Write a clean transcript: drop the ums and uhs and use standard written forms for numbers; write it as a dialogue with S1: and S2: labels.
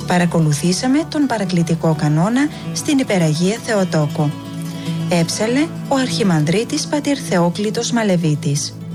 S1: Παρακολουθήσαμε τον παρακλητικό κανόνα στην Υπεραγία Θεοτόκο. Έψαλε ο Αρχιμανδρίτης πατήρ Θεόκλητος Μαλεβίτης.